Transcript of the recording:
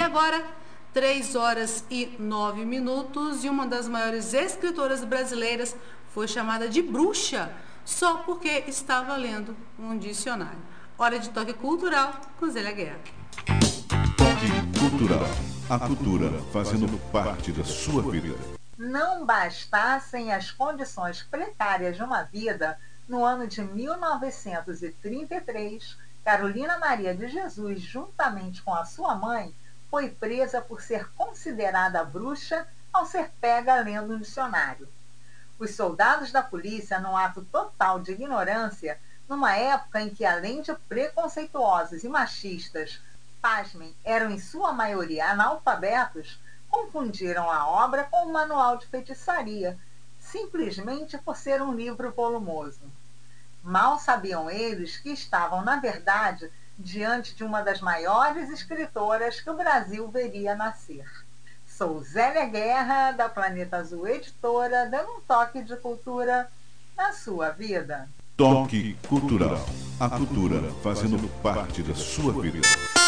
agora, 3h09, e uma das maiores escritoras brasileiras foi chamada de bruxa só porque estava lendo um dicionário. Hora de toque cultural com Zélia Guerra. Toque cultural. A cultura fazendo parte da sua vida. Não bastassem as condições precárias de uma vida, no ano de 1933, Carolina Maria de Jesus, juntamente com a sua mãe, foi presa por ser considerada bruxa ao ser pega lendo um dicionário. Os soldados da polícia, num ato total de ignorância, numa época em que, além de preconceituosos e machistas, pasmem, eram em sua maioria analfabetos, confundiram a obra com um manual de feitiçaria, simplesmente por ser um livro volumoso. Mal sabiam eles que estavam, na verdade, diante de uma das maiores escritoras que o Brasil veria nascer. Sou Zélia Guerra, da Planeta Azul Editora, dando um toque de cultura na sua vida. Toque cultural. A cultura fazendo parte da sua vida.